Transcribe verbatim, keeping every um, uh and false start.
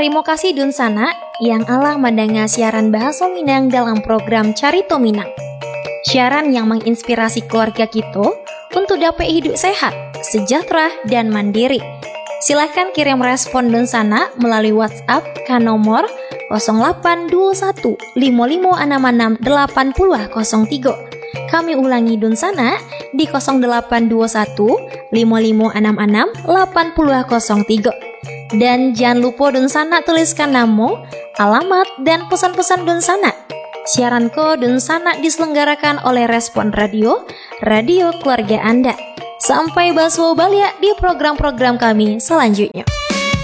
Tarimo kasih dun sana yang alah mendengar siaran bahasa Minang dalam program Carito Minang. Siaran yang menginspirasi keluarga kita untuk dapat hidup sehat, sejahtera, dan mandiri. Silahkan kirim respon dun sana melalui WhatsApp ke nomor nol delapan dua satu lima lima enam enam delapan nol nol tiga. Kami ulangi dun sana di nol delapan dua satu lima lima enam enam delapan nol nol tiga. Dan jangan lupa dun sana tuliskan nama, alamat, dan pesan-pesan dun sana. Siaran ko dun sana diselenggarakan oleh Respon Radio, radio keluarga Anda. Sampai berjumpa balik di program-program kami selanjutnya.